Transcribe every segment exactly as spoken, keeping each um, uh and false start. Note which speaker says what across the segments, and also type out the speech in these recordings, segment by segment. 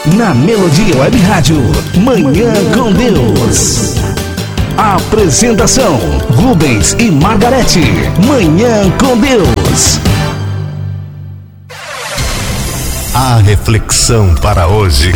Speaker 1: na Melodia Web Rádio, Manhã com Deus. Apresentação, Rubens e Margarete. Manhã com Deus. A reflexão para hoje.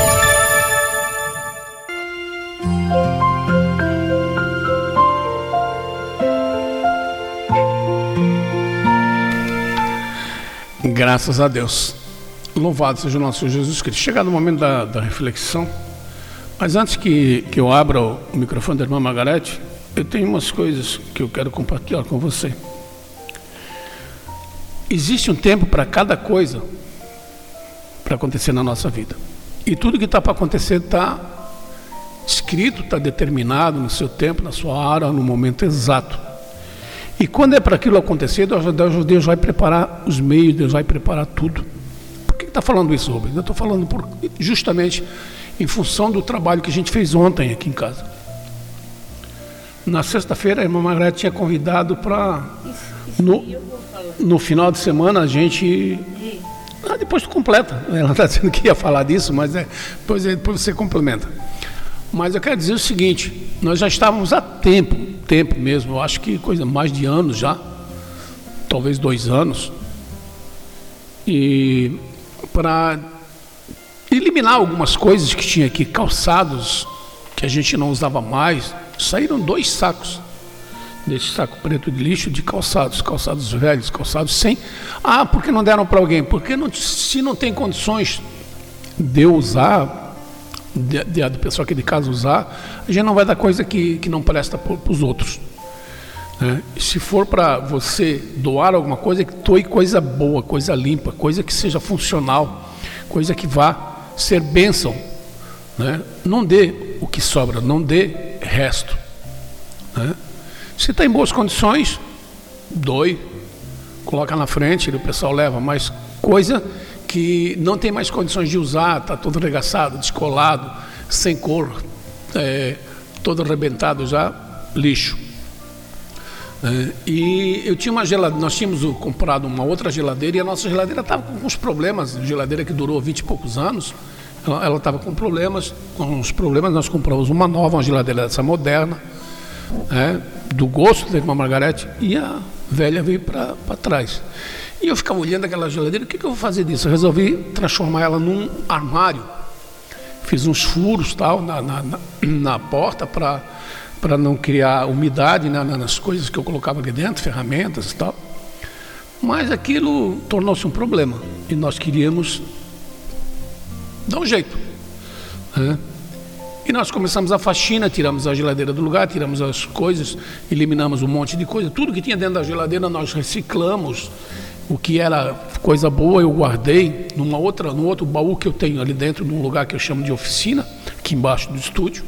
Speaker 2: Graças a Deus. Louvado seja o nosso Senhor Jesus Cristo. Chegado o momento da, da reflexão, mas antes que, que eu abra o microfone da irmã Margarete, eu tenho umas coisas que eu quero compartilhar com você. Existe um tempo para cada coisa para acontecer na nossa vida. E tudo que está para acontecer está escrito, está determinado no seu tempo, na sua hora, no momento exato. E quando é para aquilo acontecer, Deus, Deus vai preparar os meios, Deus vai preparar tudo. Por que está falando isso, Rubens? Eu estou falando por, justamente em função do trabalho que a gente fez ontem aqui em casa. Na sexta-feira, a irmã Margarete tinha convidado para, no, no final de semana, a gente... Ah, depois tu completa. Ela está dizendo que ia falar disso, mas é, depois, depois você complementa. Mas eu quero dizer o seguinte, nós já estávamos há tempo, tempo mesmo, eu acho que coisa mais de anos já, talvez dois anos, e para eliminar algumas coisas que tinha aqui, calçados que a gente não usava mais, saíram dois sacos desse saco preto de lixo de calçados, calçados velhos, calçados sem. Ah, por que não deram para alguém? Porque não, se não tem condições de eu usar, de, de, do pessoal aqui de casa usar, a gente não vai dar coisa que, que não presta para os outros, né? Se for para você doar alguma coisa, que doe coisa boa, coisa limpa, coisa que seja funcional, coisa que vá ser bênção, né? Não dê o que sobra, não dê resto, né? Se está em boas condições, doe, coloca na frente, o pessoal leva, mas coisa que não tem mais condições de usar, está todo arregaçado, descolado, sem cor, é, todo arrebentado já, lixo. É, e eu tinha uma geladeira, nós tínhamos comprado uma outra geladeira e a nossa geladeira estava com uns problemas, geladeira que durou vinte e poucos anos, ela estava com problemas, com uns problemas, nós compramos uma nova, uma geladeira dessa moderna, é, do gosto da irmã Margarete, e a velha veio para trás. E eu ficava olhando aquela geladeira, o que, que eu vou fazer disso? Eu resolvi transformar ela num armário. Fiz uns furos tal, na, na, na, na porta para para não criar umidade, né, nas coisas que eu colocava ali dentro, ferramentas e tal. Mas aquilo tornou-se um problema e nós queríamos dar um jeito, né? E nós começamos a faxina, tiramos a geladeira do lugar, tiramos as coisas, eliminamos um monte de coisa. Tudo que tinha dentro da geladeira nós reciclamos. O que era coisa boa eu guardei numa outra, num outro baú que eu tenho ali dentro, num lugar que eu chamo de oficina, aqui embaixo do estúdio.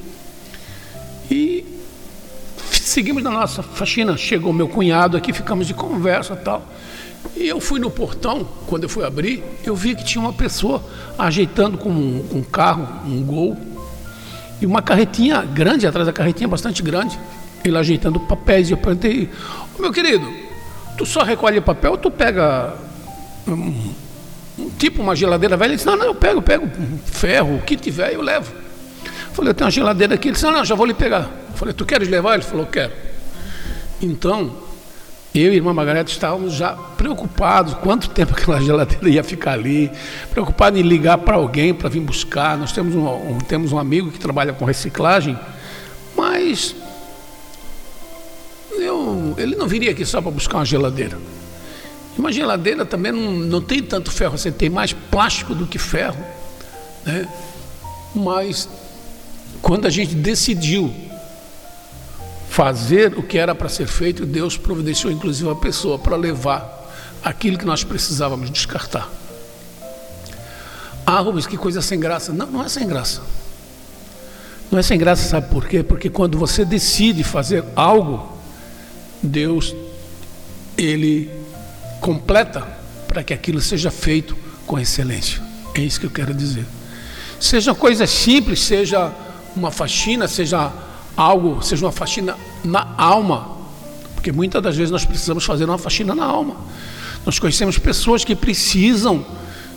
Speaker 2: E seguimos na nossa faxina. Chegou meu cunhado aqui, ficamos de conversa e tal. E eu fui no portão, quando eu fui abrir, eu vi que tinha uma pessoa ajeitando com um, um carro, um Gol, e uma carretinha grande, atrás da carretinha, bastante grande, ele ajeitando papéis. E eu perguntei, oh, meu querido, tu só recolhe papel ou tu pega um, um, tipo uma geladeira velha? Ele disse, não, não, eu pego, eu pego ferro, o que tiver eu levo. Eu falei, eu tenho uma geladeira aqui. Ele disse, não, não, já vou lhe pegar. Eu falei, tu queres levar? Ele falou, quero. Então, eu e a irmã Margarete estávamos já preocupados quanto tempo aquela geladeira ia ficar ali, preocupados em ligar para alguém para vir buscar. Nós temos um, um, temos um amigo que trabalha com reciclagem, mas eu, ele não viria aqui só para buscar uma geladeira. Uma geladeira também não, não tem tanto ferro, você tem mais plástico do que ferro, né? Mas quando a gente decidiu fazer o que era para ser feito, Deus providenciou inclusive a pessoa para levar aquilo que nós precisávamos descartar. Ah, Rubens, que coisa sem graça. Não, não é sem graça. Não é sem graça, sabe por quê? Porque quando você decide fazer algo, Deus, Ele completa para que aquilo seja feito com excelência. É isso que eu quero dizer. Seja coisa simples, seja uma faxina, seja algo, seja uma faxina na alma, porque muitas das vezes nós precisamos fazer uma faxina na alma. Nós conhecemos pessoas que precisam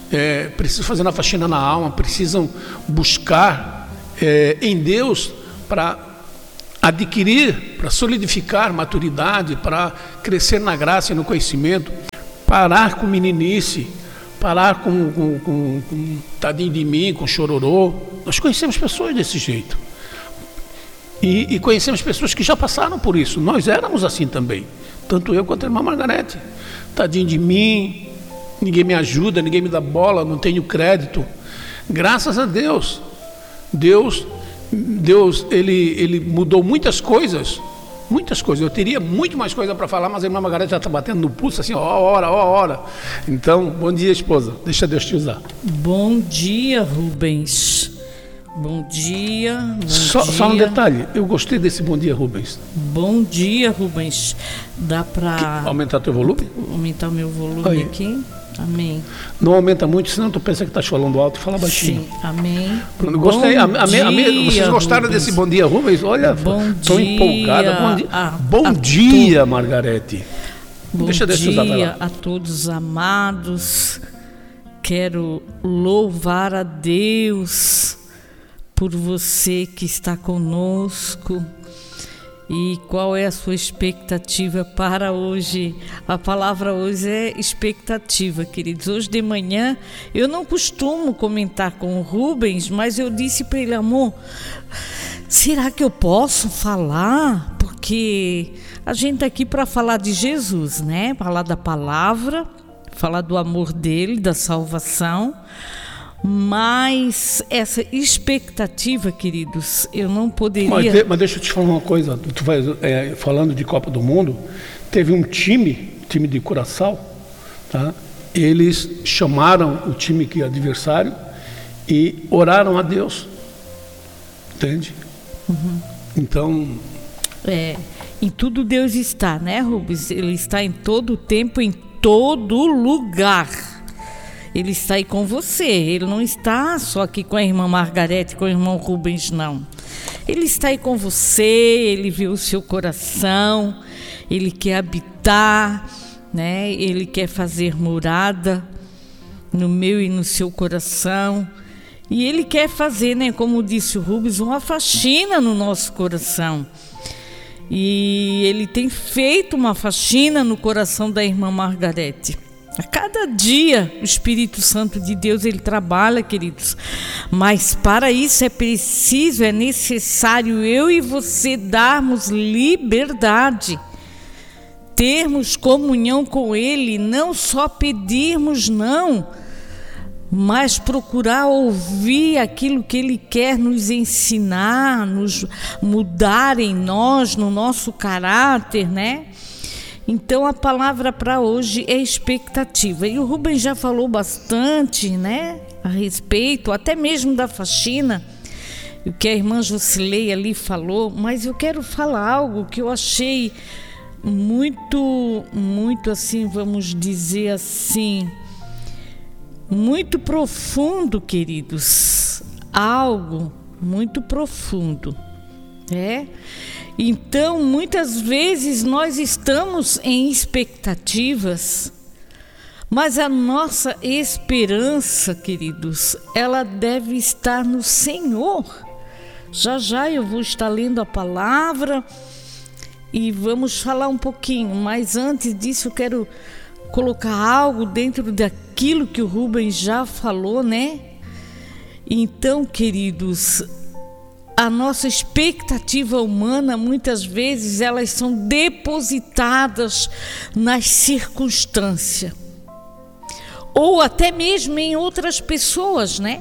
Speaker 2: é, precisam fazer uma faxina na alma, precisam buscar é, em Deus para adquirir, para solidificar maturidade, para crescer na graça e no conhecimento, parar com meninice, parar com, com, com, com tadinho de mim, com chororô. Nós conhecemos pessoas desse jeito. E, e conhecemos pessoas que já passaram por isso. Nós éramos assim também. Tanto eu quanto a irmã Margarete. Tadinho de mim, ninguém me ajuda, ninguém me dá bola, não tenho crédito. Graças a Deus. Deus, Deus ele, ele mudou muitas coisas. Muitas coisas. Eu teria muito mais coisa para falar, mas a irmã Margarete já está batendo no pulso assim, ó, hora, ó, hora. Então, bom dia, esposa. Deixa Deus te usar.
Speaker 3: Bom dia, Rubens. Bom dia. Bom
Speaker 2: só,
Speaker 3: dia.
Speaker 2: só um detalhe, eu gostei desse bom dia, Rubens.
Speaker 3: Bom dia, Rubens. Dá para
Speaker 2: aumentar teu volume?
Speaker 3: Aumentar o meu volume Aí. aqui. Amém.
Speaker 2: Não aumenta muito, senão tu pensa que está falando alto e fala baixinho.
Speaker 3: Sim, amém.
Speaker 2: Gostei.
Speaker 3: Bom
Speaker 2: a, a, a,
Speaker 3: dia,
Speaker 2: vocês gostaram Rubens. Desse bom dia, Rubens? Olha, estou empolgada. Bom dia, a, bom
Speaker 3: a
Speaker 2: dia
Speaker 3: to...
Speaker 2: Margarete.
Speaker 3: Bom
Speaker 2: Deixa
Speaker 3: dia a todos amados. Quero louvar a Deus por você que está conosco. E qual é a sua expectativa para hoje? A palavra hoje é expectativa, queridos. Hoje de manhã, eu não costumo comentar com o Rubens, mas eu disse para ele, amor, será que eu posso falar? Porque a gente está aqui para falar de Jesus, né? Falar da palavra, falar do amor dele, da salvação. Mas essa expectativa, queridos, eu não poderia...
Speaker 2: Mas, de, mas deixa eu te falar uma coisa. Tu vai, é, falando de Copa do Mundo, teve um time, time de Curaçao, tá? Eles chamaram o time que é adversário e oraram a Deus. Entende?
Speaker 3: Uhum.
Speaker 2: Então...
Speaker 3: É, em tudo Deus está, né, Rubens? Ele está em todo o tempo, em todo lugar. Ele está aí com você, ele não está só aqui com a irmã Margarete, com o irmão Rubens, não. Ele está aí com você, ele viu o seu coração, ele quer habitar, né? Ele quer fazer morada no meu e no seu coração. E ele quer fazer, né, como disse o Rubens, uma faxina no nosso coração. E ele tem feito uma faxina no coração da irmã Margarete. A cada dia o Espírito Santo de Deus ele trabalha, queridos, mas para isso é preciso, é necessário eu e você darmos liberdade, termos comunhão com Ele, não só pedirmos não, mas procurar ouvir aquilo que Ele quer nos ensinar, nos mudar em nós, no nosso caráter, né? Então a palavra para hoje é expectativa. E o Rubens já falou bastante, né, a respeito, até mesmo da faxina, o que a irmã Jusileia ali falou, mas eu quero falar algo que eu achei muito, muito assim, vamos dizer assim, muito profundo, queridos. Algo muito profundo, né? Então, muitas vezes nós estamos em expectativas, mas a nossa esperança, queridos, ela deve estar no Senhor. Já já eu vou estar lendo a palavra e vamos falar um pouquinho, mas antes disso eu quero colocar algo dentro daquilo que o Rubens já falou, né? Então, queridos, a nossa expectativa humana, muitas vezes, elas são depositadas nas circunstâncias. Ou até mesmo em outras pessoas, né?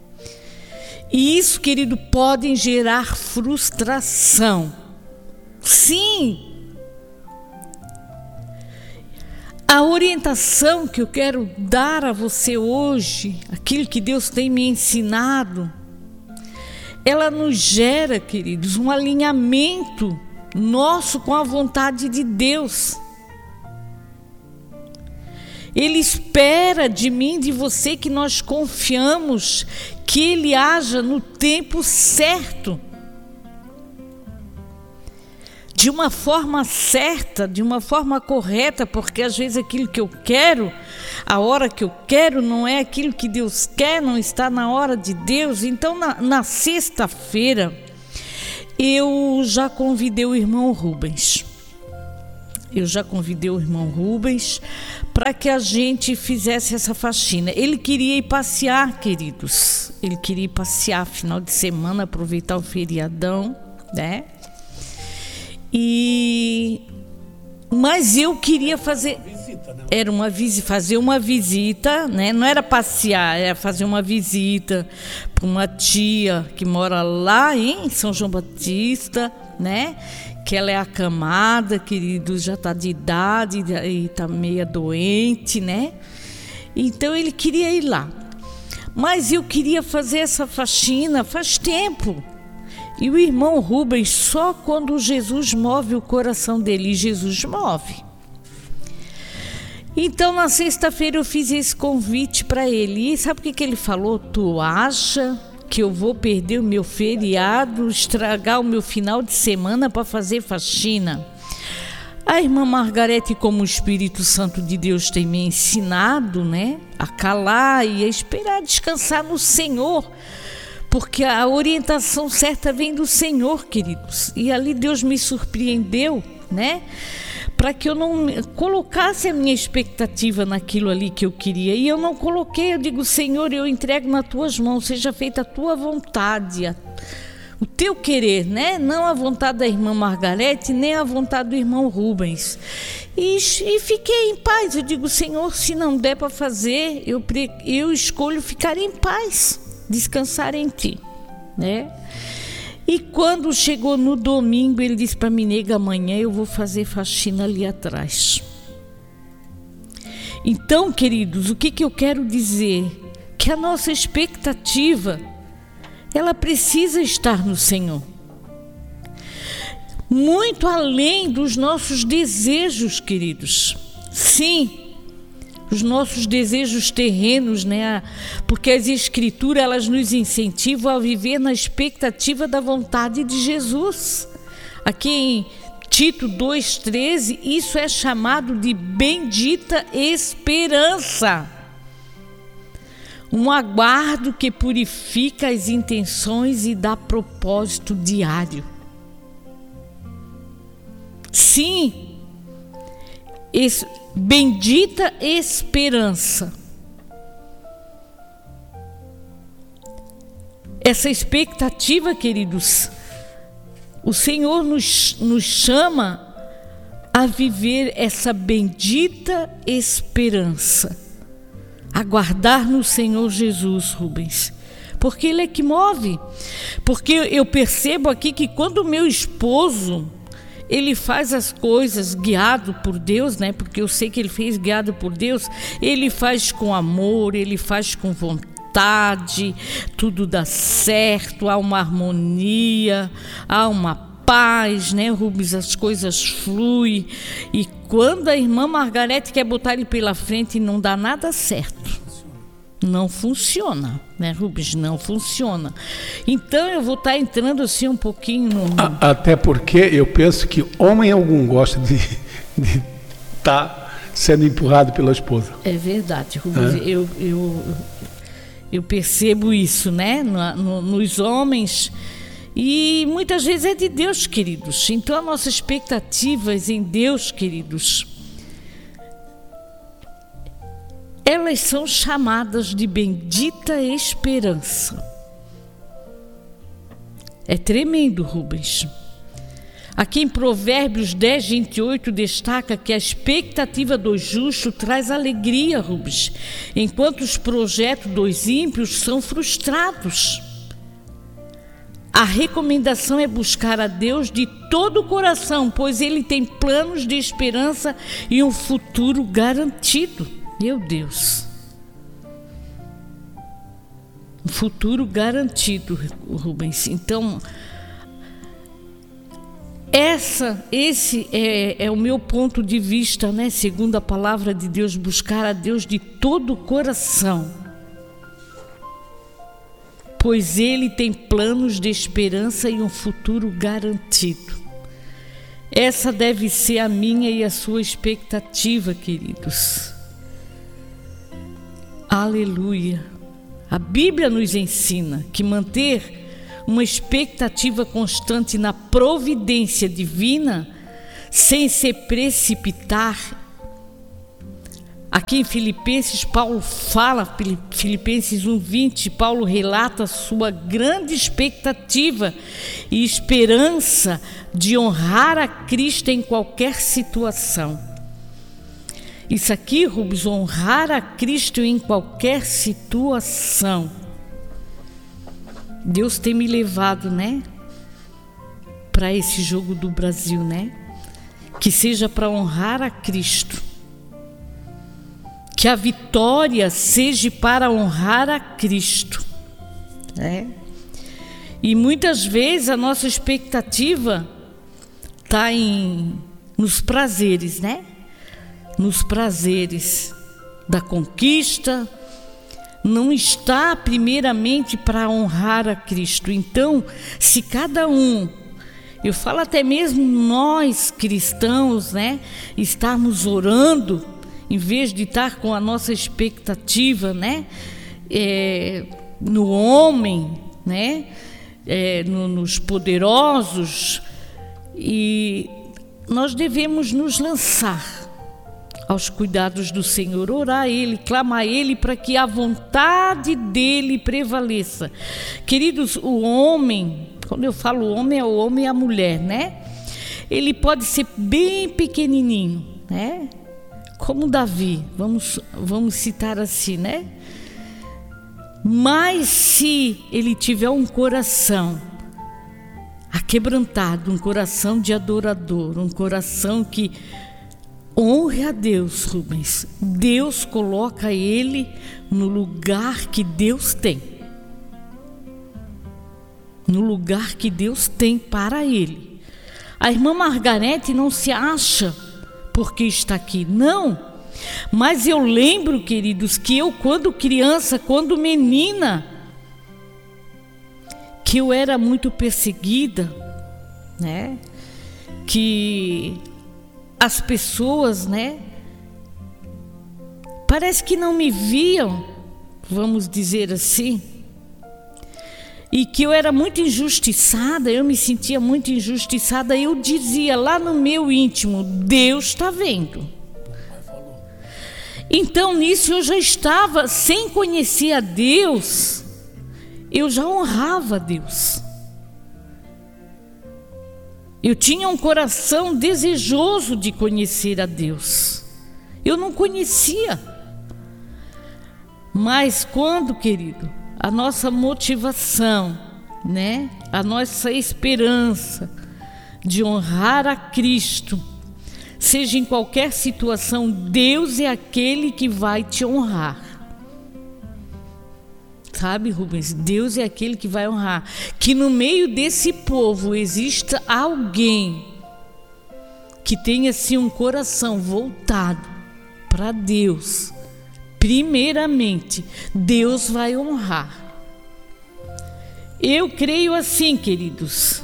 Speaker 3: E isso, querido, pode gerar frustração. Sim! A orientação que eu quero dar a você hoje, aquilo que Deus tem me ensinado, ela nos gera, queridos, um alinhamento nosso com a vontade de Deus. Ele espera de mim, de você, que nós confiamos que Ele haja no tempo certo. de uma forma certa, de uma forma correta, porque às vezes aquilo que eu quero, a hora que eu quero, não é aquilo que Deus quer, não está na hora de Deus. Então, na, na sexta-feira, eu já convidei o irmão Rubens. Eu já convidei o irmão Rubens para que a gente fizesse essa faxina. Ele queria ir passear, queridos. Ele queria ir passear final de semana, aproveitar o feriadão, né? E mas eu queria fazer era uma visita, fazer uma visita, né? Não era passear, era fazer uma visita para uma tia que mora lá em São João Batista, né? Que ela é acamada, querido, já está de idade e está meia doente, né? Então ele queria ir lá. Mas eu queria fazer essa faxina faz tempo. E o irmão Rubens, só quando Jesus move o coração dele, e Jesus move. Então, na sexta-feira eu fiz esse convite para ele. E sabe o que, que ele falou? Tu acha que eu vou perder o meu feriado, estragar o meu final de semana para fazer faxina? A irmã Margarete, como o Espírito Santo de Deus tem me ensinado, né, a calar e a esperar descansar no Senhor, porque a orientação certa vem do Senhor, queridos. E ali Deus me surpreendeu, né, para que eu não colocasse a minha expectativa naquilo ali que eu queria. E eu não coloquei, eu digo, Senhor, eu entrego nas tuas mãos, seja feita a tua vontade, a, o teu querer, né? Não a vontade da irmã Margarete, nem a vontade do irmão Rubens. E, e fiquei em paz. Eu digo, Senhor, se não der para fazer, eu, eu escolho ficar em paz, descansar em ti, né? E quando chegou no domingo, ele disse para mim, nega, amanhã eu vou fazer faxina ali atrás. Então, queridos, o que, que eu quero dizer? Que a nossa expectativa, ela precisa estar no Senhor. Muito além dos nossos desejos, queridos. Sim, os nossos desejos terrenos, né? Porque as escrituras, elas nos incentivam a viver na expectativa da vontade de Jesus. Aqui em Tito dois, treze, isso é chamado de bendita esperança. Um aguardo que purifica as intenções e dá propósito diário. Sim, esse bendita esperança. Essa expectativa, queridos, o Senhor nos, nos chama a viver essa bendita esperança, aguardar no Senhor Jesus, Rubens, porque Ele é que move. Porque eu percebo aqui que quando o meu esposo, ele faz as coisas guiado por Deus, né? Porque eu sei que ele fez guiado por Deus. Ele faz com amor, ele faz com vontade, tudo dá certo, há uma harmonia, há uma paz, né, Rubens? As coisas fluem. E quando a irmã Margarete quer botar ele pela frente, não dá nada certo. Não funciona, né, Rubens? Não funciona. Então eu vou estar entrando assim um pouquinho no...
Speaker 2: A, até porque eu penso que homem algum gosta de estar tá sendo empurrado pela esposa.
Speaker 3: É verdade, Rubens. É? Eu, eu, eu percebo isso, né, no, no, nos homens. E muitas vezes é de Deus, queridos. Então as nossas expectativas em Deus, queridos, elas são chamadas de bendita esperança. É tremendo, Rubens. Aqui em Provérbios dez, vinte e oito destaca que a expectativa do justo traz alegria, Rubens, enquanto os projetos dos ímpios são frustrados. A recomendação é buscar a Deus de todo o coração, pois Ele tem planos de esperança e um futuro garantido. Meu Deus, um futuro garantido, Rubens. Então, essa, esse é, é o meu ponto de vista, né? Segundo a palavra de Deus, buscar a Deus de todo o coração, pois Ele tem planos de esperança e um futuro garantido. Essa deve ser a minha e a sua expectativa, queridos. Aleluia. A Bíblia nos ensina que manter uma expectativa constante na providência divina, sem se precipitar. Aqui em Filipenses, Paulo fala, Filipenses um, vinte, Paulo relata sua grande expectativa e esperança de honrar a Cristo em qualquer situação. Isso aqui, Rubens, honrar a Cristo em qualquer situação. Deus tem me levado, né, para esse jogo do Brasil, né? Que seja para honrar a Cristo. Que a vitória seja para honrar a Cristo, né? E muitas vezes a nossa expectativa está em nos prazeres, né? Nos prazeres da conquista, não está primeiramente para honrar a Cristo. Então, se cada um, eu falo até mesmo nós cristãos, né, estarmos orando, em vez de estar com a nossa expectativa, né, é, no homem, né, é, no, nos poderosos, e nós devemos nos lançar aos cuidados do Senhor, orar a Ele, clamar a Ele para que a vontade dEle prevaleça. Queridos, o homem, quando eu falo homem, é o homem e a mulher, né? Ele pode ser bem pequenininho, né? Como Davi, vamos, vamos citar assim, né? Mas se ele tiver um coração aquebrantado, um coração de adorador, um coração que honre a Deus, Rubens, Deus coloca ele no lugar que Deus tem. No lugar que Deus tem para ele. A irmã Margarete não se acha porque está aqui, não. Mas eu lembro, queridos, que eu quando criança, quando menina, que eu era muito perseguida, né? Que as pessoas, né, parece que não me viam, vamos dizer assim, e que eu era muito injustiçada, eu me sentia muito injustiçada, eu dizia lá no meu íntimo, Deus está vendo. Então nisso eu já estava, sem conhecer a Deus, eu já honrava a Deus. Eu tinha um coração desejoso de conhecer a Deus. Eu não conhecia. Mas quando, querido, a nossa motivação, né, a nossa esperança de honrar a Cristo, seja em qualquer situação, Deus é aquele que vai te honrar. Sabe, Rubens? Deus é aquele que vai honrar. Que no meio desse povo exista alguém que tenha assim um coração voltado para Deus. Primeiramente, Deus vai honrar. Eu creio assim, queridos,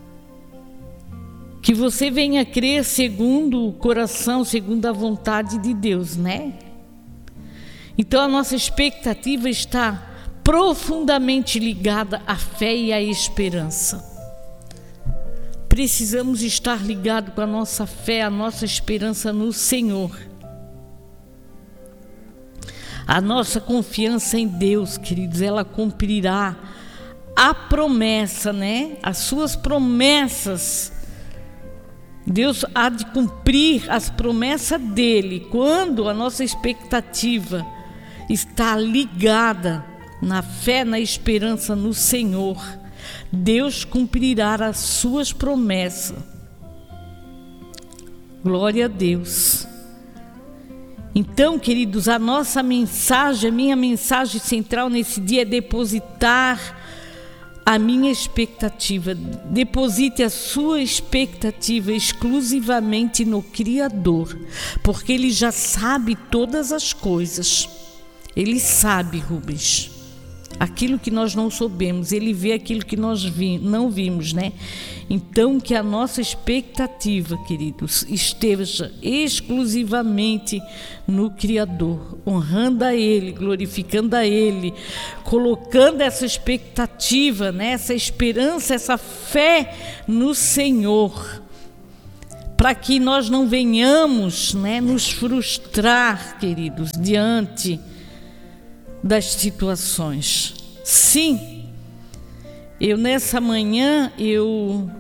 Speaker 3: que você venha crer segundo o coração, segundo a vontade de Deus, né? Então a nossa expectativa está profundamente ligada à fé e à esperança. Precisamos estar ligados com a nossa fé, a nossa esperança no Senhor. A nossa confiança em Deus, queridos, ela cumprirá a promessa, né? As suas promessas. Deus há de cumprir as promessas dele quando a nossa expectativa está ligada na fé, na esperança no Senhor. Deus cumprirá as suas promessas. Glória a Deus. Então, queridos, a nossa mensagem, a minha mensagem central nesse dia é depositar a minha expectativa. Deposite a sua expectativa exclusivamente no Criador, porque Ele já sabe todas as coisas. Ele sabe, Rubens. aquilo que nós não soubemos, Ele vê aquilo que nós vi, não vimos, né? Então, que a nossa expectativa, queridos, esteja exclusivamente no Criador, honrando a Ele, glorificando a Ele, colocando essa expectativa, né? Essa esperança, essa fé no Senhor, para que nós não venhamos, né, nos frustrar, queridos, diante das situações. Sim, eu nessa manhã, eu,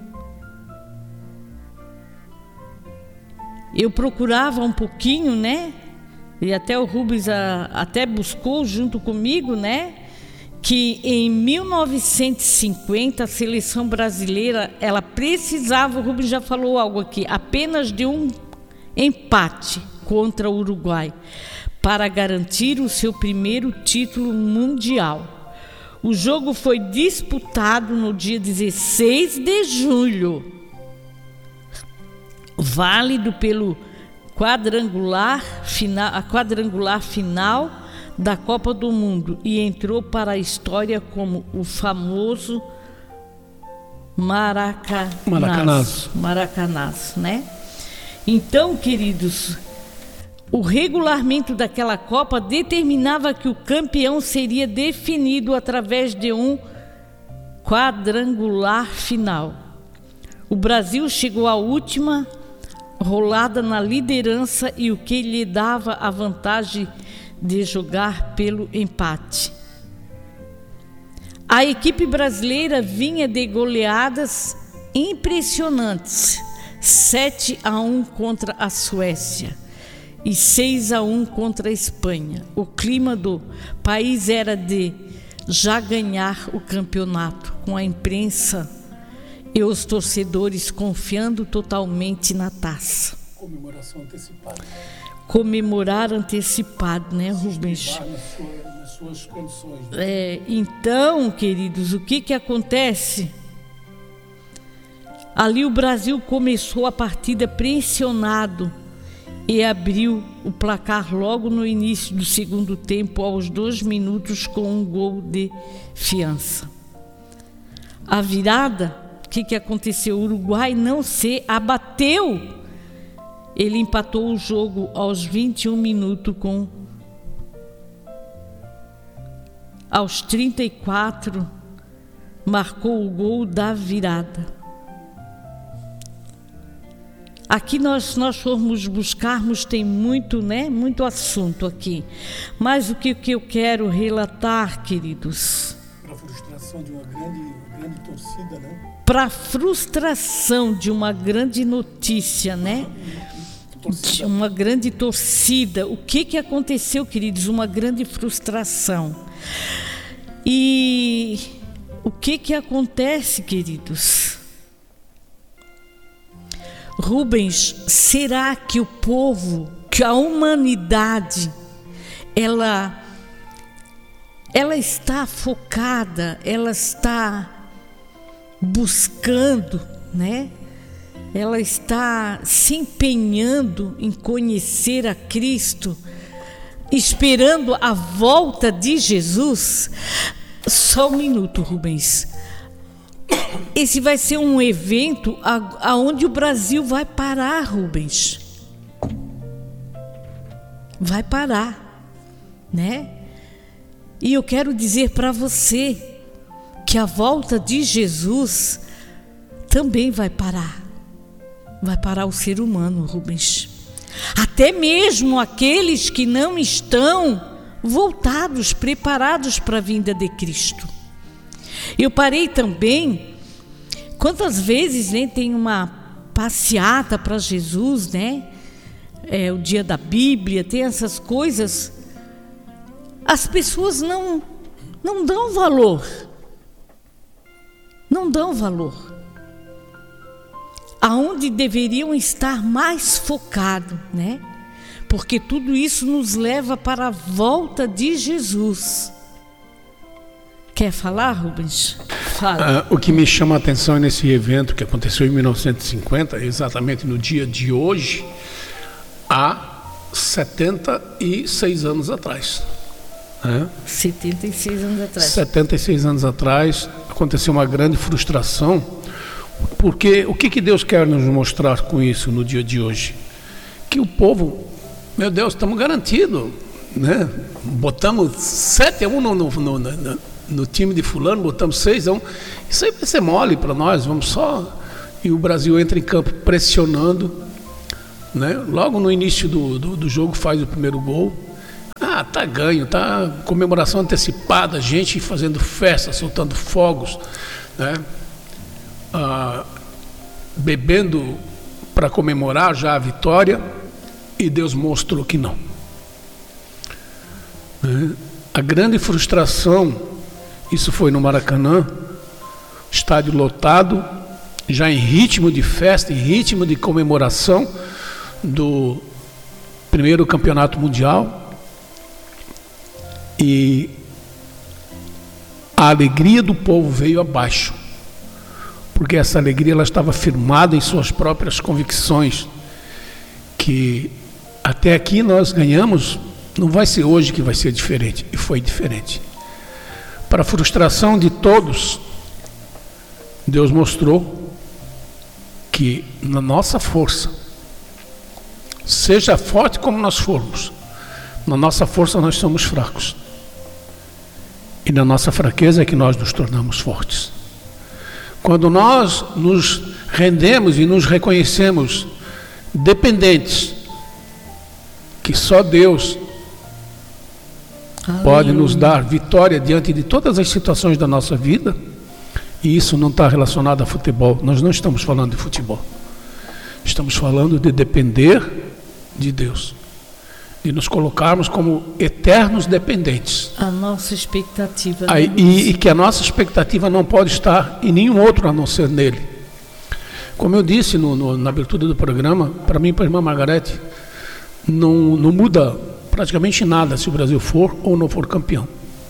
Speaker 3: eu procurava um pouquinho, né, e até o Rubens a, até buscou junto comigo, né, que em mil novecentos e cinquenta a seleção brasileira, ela precisava, o Rubens já falou algo aqui, apenas de um empate contra o Uruguai para garantir o seu primeiro título mundial. O jogo foi disputado no dia dezesseis de julho, válido pelo quadrangular final, a quadrangular final da Copa do Mundo, e entrou para a história como o famoso Maracanazo.
Speaker 2: Maracanazo.
Speaker 3: Maracanazo, né? Então, queridos, o regulamento daquela Copa determinava que o campeão seria definido através de um quadrangular final. O Brasil chegou à última rolada na liderança, e o que lhe dava a vantagem de jogar pelo empate. A equipe brasileira vinha de goleadas impressionantes, sete a um contra a Suécia e seis a um contra a Espanha. O clima do país era de já ganhar o campeonato, com a imprensa e os torcedores confiando totalmente na taça.
Speaker 2: Comemoração antecipada.
Speaker 3: Comemorar antecipado, né, Rubens?
Speaker 2: Nas suas, nas suas condições. Né?
Speaker 3: É, então, queridos, o que que acontece? Ali o Brasil começou a partida pressionado e abriu o placar logo no início do segundo tempo, aos dois minutos, com um gol de fiança. A virada, o que que aconteceu? O Uruguai não se abateu. Ele empatou o jogo aos vinte e um minutos com... Aos trinta e quatro, marcou o gol da virada. Aqui nós, nós formos buscarmos, tem muito, né, muito assunto aqui. Mas o que, que eu quero relatar, queridos?
Speaker 2: Para a frustração de uma grande, grande torcida, né?
Speaker 3: Para a frustração de uma grande notícia, né? De uma grande torcida. O que que aconteceu, queridos? Uma grande frustração. E o que que acontece, queridos? Rubens, será que o povo, que a humanidade, ela, ela está focada, ela está buscando, né? Ela está se empenhando em conhecer a Cristo, esperando a volta de Jesus? Só um minuto, Rubens. Esse vai ser um evento aonde o Brasil vai parar, Rubens. Vai parar, né? E eu quero dizer para você que a volta de Jesus também vai parar. Vai parar o ser humano, Rubens. Até mesmo aqueles que não estão voltados, preparados para a vinda de Cristo. Eu parei também, quantas vezes, né, tem uma passeata para Jesus, né? É o dia da Bíblia, tem essas coisas. As pessoas não, não dão valor. Não dão valor. Aonde deveriam estar mais focados, né? Porque tudo isso nos leva para a volta de Jesus. Quer falar, Rubens? Fala.
Speaker 2: Uh, o que me chama a atenção nesse evento que aconteceu em mil novecentos e cinquenta, exatamente no dia de hoje, há setenta e seis anos atrás. Né?
Speaker 3: setenta e seis anos atrás.
Speaker 2: setenta e seis anos atrás aconteceu uma grande frustração, porque o que, que Deus quer nos mostrar com isso no dia de hoje? Que o povo, meu Deus, estamos garantidos, né? Botamos sete a um no, no, no, no, no time de fulano, botamos seis a um, isso aí vai ser mole para nós, vamos só... E o Brasil entra em campo pressionando, né? Logo no início do, do, do jogo faz o primeiro gol. Ah, tá ganho, tá comemoração antecipada, gente fazendo festa, soltando fogos, né? Ah, bebendo para comemorar já a vitória, e Deus mostrou que não. Né? A grande frustração, isso foi no Maracanã, estádio lotado, já em ritmo de festa, em ritmo de comemoração do primeiro campeonato mundial. E a alegria do povo veio abaixo, porque essa alegria ela estava firmada em suas próprias convicções, que até aqui nós ganhamos, não vai ser hoje que vai ser diferente, e foi diferente. Para a frustração de todos, Deus mostrou que na nossa força, seja forte como nós formos, na nossa força nós somos fracos. E na nossa fraqueza é que nós nos tornamos fortes. Quando nós nos rendemos e nos reconhecemos dependentes, que só Deus Aleluia. Pode nos dar vitória diante de todas as situações da nossa vida, e isso não está relacionado a futebol. Nós não estamos falando de futebol. Estamos falando de depender de Deus, de nos colocarmos como eternos dependentes.
Speaker 3: A nossa expectativa.
Speaker 2: Aí, e, e que a nossa expectativa não pode estar em nenhum outro a não ser nele. Como eu disse no, no, na abertura do programa, para mim e para a irmã Margarete, não, não muda praticamente nada se o Brasil for ou não for campeão.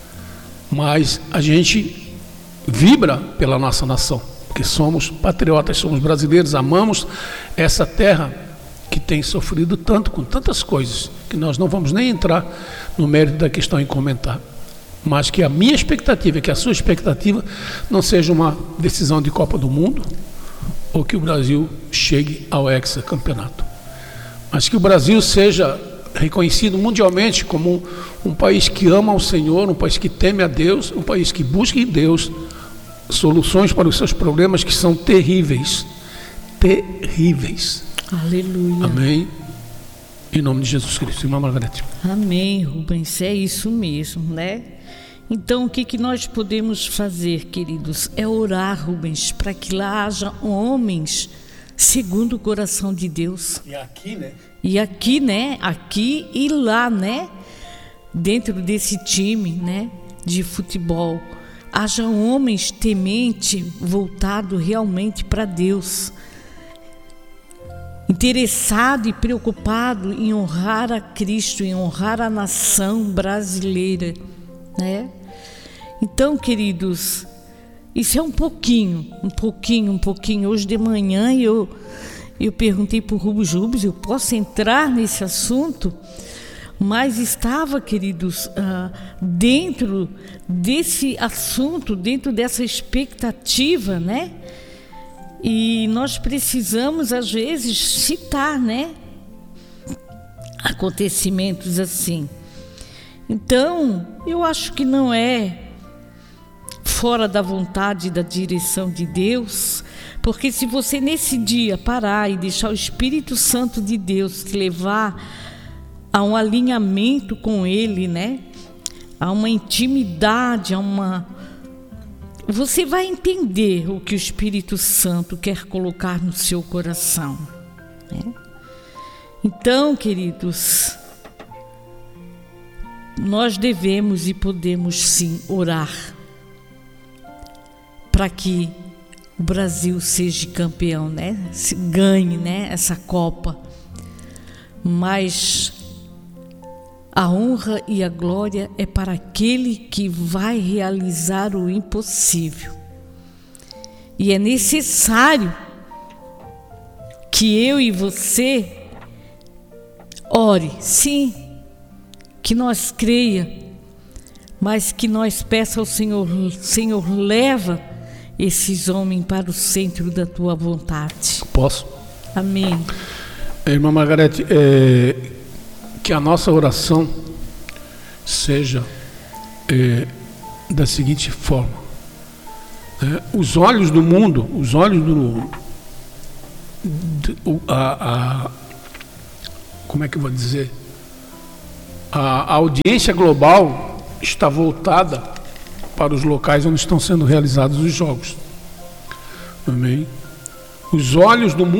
Speaker 2: Mas a gente vibra pela nossa nação, porque somos patriotas, somos brasileiros, amamos essa terra que tem sofrido tanto com tantas coisas, que nós não vamos nem entrar no mérito da questão em comentar. Mas que a minha expectativa, que a sua expectativa não seja uma decisão de Copa do Mundo, ou que o Brasil chegue ao hexacampeonato, mas que o Brasil seja reconhecido mundialmente como um, um país que ama o Senhor, um país que teme a Deus, um país que busca em Deus soluções para os seus problemas, que são terríveis, terríveis.
Speaker 3: Aleluia.
Speaker 2: Amém. Em nome de Jesus Cristo. Irmã Margarete.
Speaker 3: Amém, Rubens. É isso mesmo, né? Então, o que, que nós podemos fazer, queridos? É orar, Rubens, para que lá haja homens segundo o coração de Deus.
Speaker 2: E aqui, né?
Speaker 3: E aqui, né? Aqui e lá, né? Dentro desse time, né? De futebol, haja homens tementes, voltados realmente para Deus, interessado e preocupado em honrar a Cristo, em honrar a nação brasileira, né? Então, queridos, isso é um pouquinho, um pouquinho, um pouquinho. Hoje de manhã eu, eu perguntei para o Rubens Rubens, eu posso entrar nesse assunto? Mas estava, queridos, uh, dentro desse assunto, dentro dessa expectativa, né? E nós precisamos, às vezes, citar, né? Acontecimentos assim. Então, eu acho que não é fora da vontade e da direção de Deus, porque se você nesse dia parar e deixar o Espírito Santo de Deus te levar a um alinhamento com Ele, né? A uma intimidade, a uma... Você vai entender o que o Espírito Santo quer colocar no seu coração, né? Então, queridos, nós devemos e podemos sim orar para que o Brasil seja campeão, né? Se ganhe, né? Essa Copa. Mas a honra e a glória é para aquele que vai realizar o impossível. E é necessário que eu e você ore, sim, que nós creia, mas que nós peça ao Senhor, Senhor, leva esses homens para o centro da tua vontade.
Speaker 2: Posso?
Speaker 3: Amém.
Speaker 2: Irmã Margarete, é, que a nossa oração seja é, da seguinte forma: é, os olhos do mundo, os olhos do, do a, a, como é que eu vou dizer? A, a audiência global está voltada para os locais onde estão sendo realizados os jogos. Amém? Os olhos do mundo